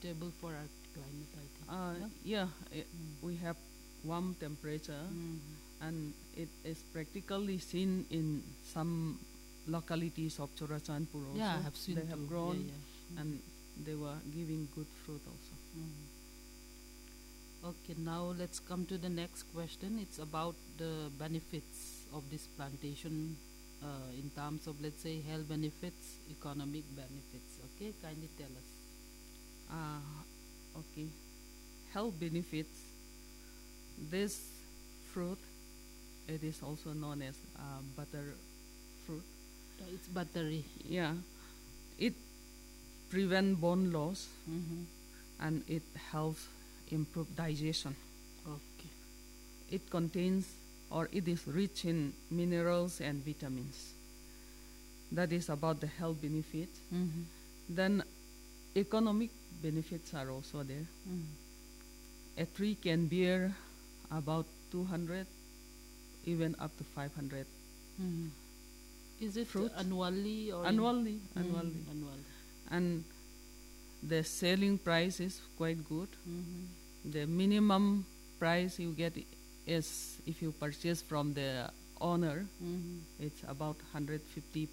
suitable for our climate, I think. Yeah, Mm. we have warm temperature, Mm. and it is practically seen in some localities of Churachandpur also. Yeah, I have seen They have too. grown, Yeah, yeah. and they were giving good fruit also. Mm. Okay, now let's come to the next question. It's about the benefits of this plantation in terms of, let's say, health benefits, economic benefits. Okay, kindly tell us. Okay. Health benefits. This fruit, it is also known as butter fruit. It's buttery. Yeah, it prevent bone loss, Mm-hmm. and it helps improve digestion. Okay. It contains, or it is rich in minerals and vitamins. That is about the health benefit. Mm-hmm. Then economic benefits are also there. Mm-hmm. A tree can bear about 200, even up to 500 Mm-hmm. Is it fruits annually or annually. Annually. And the selling price is quite good. Mm-hmm. The minimum price you get is, if you purchase from the owner, Mm-hmm. it's about 150